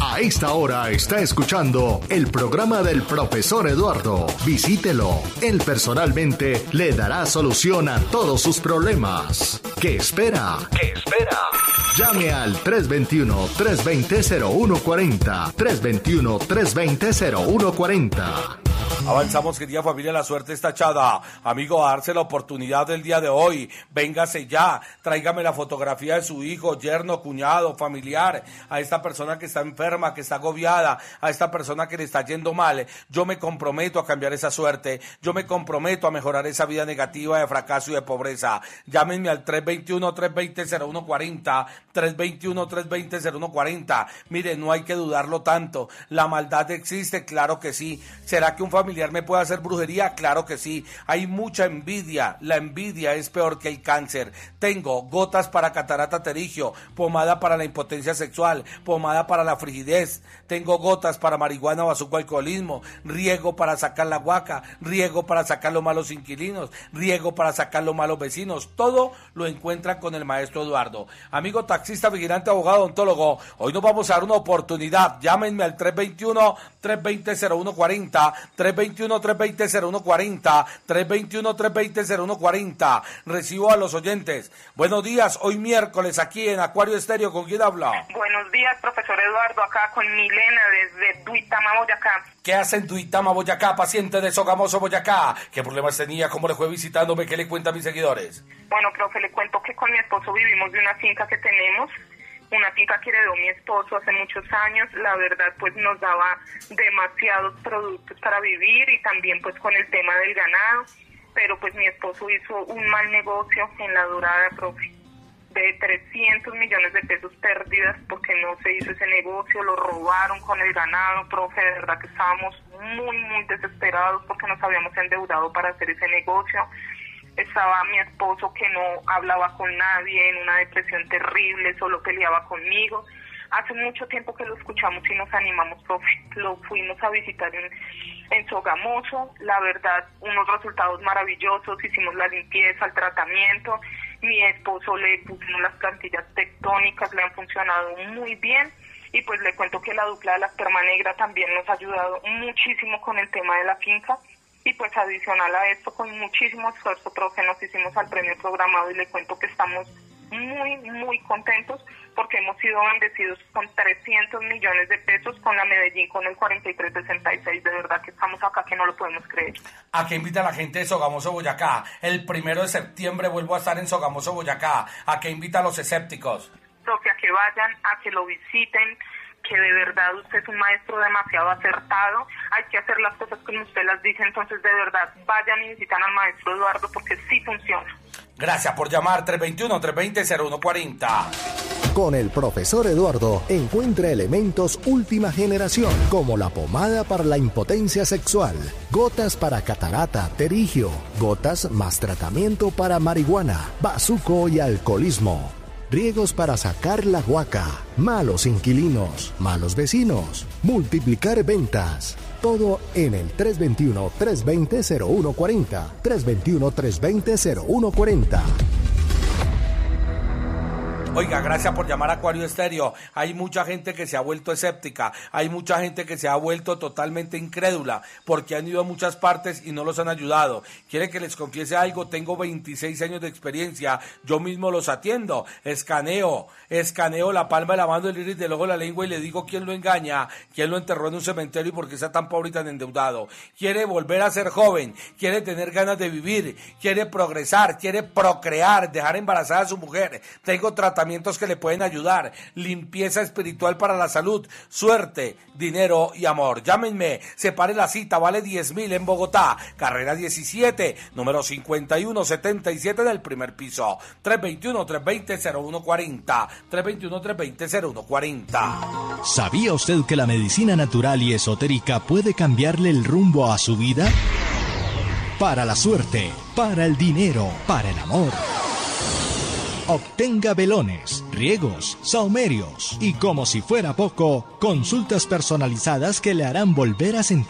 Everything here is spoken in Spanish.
A esta hora está escuchando el programa del profesor Eduardo. Visítelo. Él personalmente le dará solución a todos sus problemas. ¿Qué espera? ¿Qué espera? Llame al 321-320-0140. 321-320-0140. Avanzamos, querida familia, la suerte está echada. Amigo, a darse la oportunidad del día de hoy. Véngase ya, tráigame la fotografía de su hijo, yerno, cuñado, familiar, a esta persona que está enferma, que está agobiada, a esta persona que le está yendo mal. Yo me comprometo a cambiar esa suerte, yo me comprometo a mejorar esa vida negativa de fracaso y de pobreza. Llámenme al 321-320-0140, 321-320-0140. Mire, no hay que dudarlo tanto. La maldad existe, claro que sí. ¿Será que un familiar me puede hacer brujería? Claro que sí. Hay mucha envidia. La envidia es peor que el cáncer. Tengo gotas para catarata pterigio, pomada para la impotencia sexual, pomada para la frigidez. Tengo gotas para marihuana, bazuco, alcoholismo, riego para sacar la guaca, riego para sacar los malos inquilinos, riego para sacar los malos vecinos. Todo lo encuentran con el maestro Eduardo. Amigo taxista, vigilante, abogado, odontólogo, hoy nos vamos a dar una oportunidad. Llámenme al 321-320-0140, 321-320-0140, 321-320-0140. Recibo a los oyentes. Buenos días, hoy miércoles aquí en Acuario Estéreo, ¿con quién habla? Buenos días, profesor Eduardo, acá con Milena desde Duitama, Boyacá. ¿Qué hace en Duitama, Boyacá, paciente de Sogamoso, Boyacá? ¿Qué problemas tenía? ¿Cómo le fue visitándome? ¿Qué le cuenta a mis seguidores? Bueno, profe, le cuento que con mi esposo vivimos de una finca que tenemos. Una finca que heredó mi esposo hace muchos años. La verdad, pues nos daba demasiados productos para vivir y también pues con el tema del ganado. Pero pues mi esposo hizo un mal negocio en La Dorada, profe, de 300 millones de pesos pérdidas porque no se hizo ese negocio, lo robaron con el ganado, profe. De verdad que estábamos muy desesperados porque nos habíamos endeudado para hacer ese negocio. Estaba mi esposo que no hablaba con nadie, en una depresión terrible, solo peleaba conmigo. Hace mucho tiempo que lo escuchamos y nos animamos, profe. Lo fuimos a visitar en Sogamoso. La verdad, unos resultados maravillosos. Hicimos la limpieza, el tratamiento. Mi esposo le pusimos las plantillas tectónicas, le han funcionado muy bien. Y pues le cuento que la dupla de la Perma Negra también nos ha ayudado muchísimo con el tema de la finca. Y pues adicional a esto, con muchísimo esfuerzo, profe, nos hicimos al premio programado y le cuento que estamos muy contentos porque hemos sido bendecidos con 300 millones de pesos con la Medellín, con el 4366. De verdad que estamos acá que no lo podemos creer. ¿A qué invita la gente de Sogamoso, Boyacá? El 1 de septiembre vuelvo a estar en Sogamoso, Boyacá. ¿A qué invita a los escépticos? Profe, a que vayan, a que lo visiten, que de verdad usted es un maestro demasiado acertado. Hay que hacer las cosas como usted las dice. Entonces, de verdad, vayan y visitan al maestro Eduardo porque sí funciona. Gracias por llamar. 321-320-0140. Con el profesor Eduardo encuentra elementos última generación como la pomada para la impotencia sexual, gotas para catarata, pterigio, gotas más tratamiento para marihuana, bazuco y alcoholismo, riegos para sacar la guaca, malos inquilinos, malos vecinos, multiplicar ventas. Todo en el 321-320-0140. 321-320-0140. Oiga, gracias por llamar a Acuario Estéreo. Hay mucha gente que se ha vuelto escéptica, hay mucha gente que se ha vuelto totalmente incrédula porque han ido a muchas partes y no los han ayudado. ¿Quiere que les confiese algo? Tengo 26 años de experiencia, yo mismo los atiendo, escaneo la palma de la mano, el iris del ojo, la lengua y le digo quién lo engaña, quién lo enterró en un cementerio y por qué está tan pobre y tan endeudado. Quiere volver a ser joven, quiere tener ganas de vivir, quiere progresar, quiere procrear, dejar embarazada a su mujer. Tengo tratamientos que le pueden ayudar, limpieza espiritual para la salud, suerte, dinero y amor. Llámenme, separe la cita, vale 10,000 en Bogotá, carrera 17, número 5177 del primer piso, 321-320-0140, 321-320-0140. ¿Sabía usted que la medicina natural y esotérica puede cambiarle el rumbo a su vida? Para la suerte, para el dinero, para el amor. Obtenga velones, riegos, saumerios y, como si fuera poco, consultas personalizadas que le harán volver a sentir